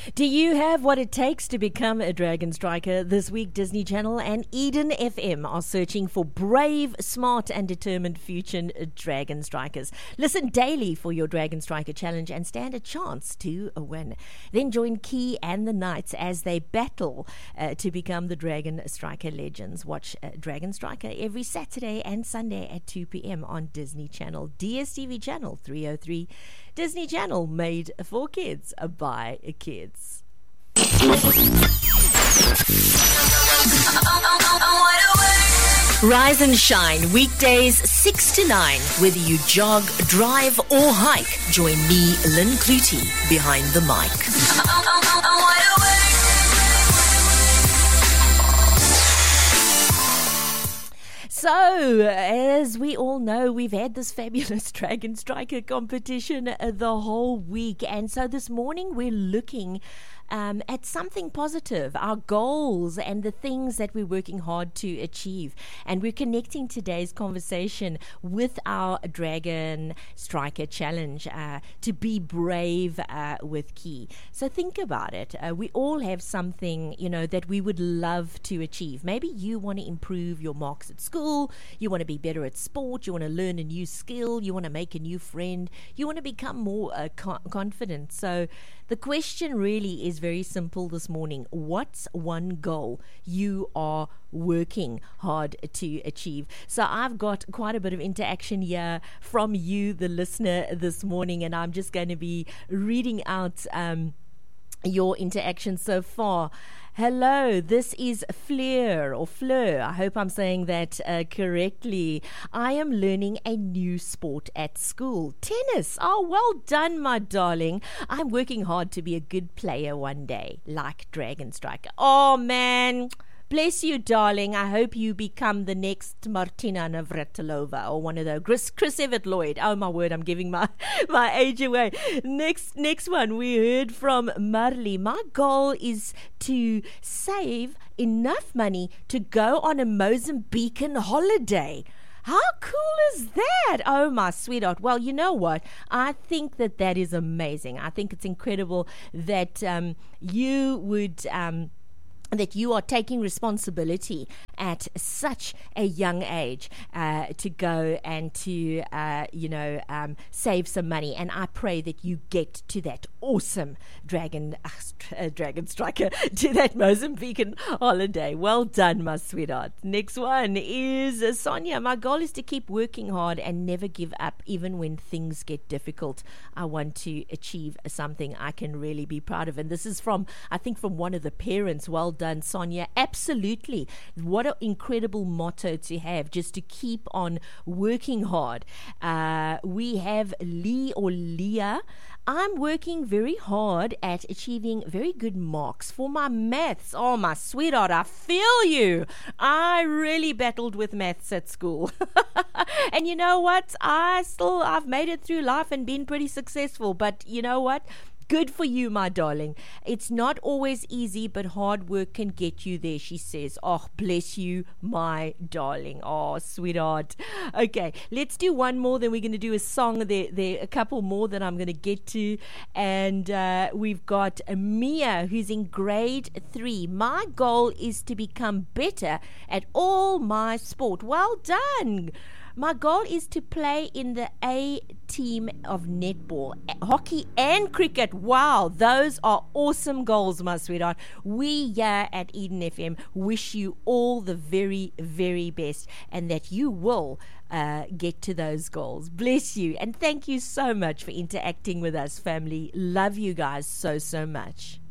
Do you have what it takes to become a Dragon Striker? This week, Disney Channel and Eden FM are searching for brave, smart and determined future Dragon Strikers. Listen daily for your Dragon Striker challenge and stand a chance to win. Then join Key and the Knights as they battle to become the Dragon Striker legends. Watch Dragon Striker every Saturday and Sunday at 2 p.m. on Disney Channel. DSTV Channel 303. Disney Channel, made for kids by kids. Rise and shine weekdays 6 to 9. Whether you jog, drive or hike, join me, Lynn Clutie, behind the mic. So, as we all know, we've had this fabulous Dragon Striker competition the whole week. And so this morning we're looking at something positive, our goals and the things that we're working hard to achieve. And we're connecting today's conversation with our Dragon Striker Challenge to be brave with Key. So think about it. We all have something, that we would love to achieve. Maybe you want to improve your marks at school, you want to be better at sport, you want to learn a new skill, you want to make a new friend, you want to become more confident. So the question really is very simple this morning. What's one goal you are working hard to achieve? So I've got quite a bit of interaction here from you, the listener, this morning, and I'm just going to be reading out your interaction so far. Hello, this is Fleur. I hope I'm saying that correctly. I am learning a new sport at school. Tennis. Oh, well done, my darling. I'm working hard to be a good player one day, like Dragon Striker. Oh, man. Bless you, darling. I hope you become the next Martina Navratilova or one of those. Chris Evert Lloyd. Oh, my word, I'm giving my age away. Next one, we heard from Marley. My goal is to save enough money to go on a Mozambican holiday. How cool is that? Oh, my sweetheart. Well, you know what? I think that is amazing. I think it's incredible that you would... that you are taking responsibility at such a young age to go and to, save some money. And I pray that you get to that awesome Dragon Striker, to that Mozambican holiday. Well done, my sweetheart. Next one is Sonia. My goal is to keep working hard and never give up, even when things get difficult. I want to achieve something I can really be proud of. And this is from one of the parents. Well done, Sonia. Absolutely. What an incredible motto to have, just to keep on working hard. We have Leah. I'm working very hard at achieving very good marks for my maths. Oh, my sweetheart, I feel you. I really battled with maths at school. And you know what? I've made it through life and been pretty successful. But you know what? Good for you, my darling. It's not always easy, but hard work can get you there, she says. Oh, bless you, my darling. Oh, sweetheart. Okay, let's do one more, then we're going to do a song. There are a couple more that I'm going to get to. And we've got Mia, who's in grade 3. My goal is to become better at all my sport. Well done. My goal is to play in the A team of netball, hockey and cricket. Wow, those are awesome goals, my sweetheart. We here at Eden FM wish you all the very, very best and that you will get to those goals. Bless you. And thank you so much for interacting with us, family. Love you guys so, so much.